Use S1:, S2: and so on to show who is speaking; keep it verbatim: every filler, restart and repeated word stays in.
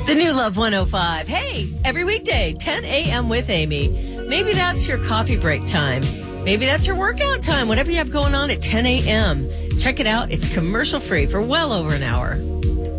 S1: The new Love one oh five. Hey, every weekday, ten a.m. with Amy. Maybe that's your coffee break time. Maybe that's your workout time, whatever you have going on at ten a.m. Check it out. It's commercial free for well over an hour.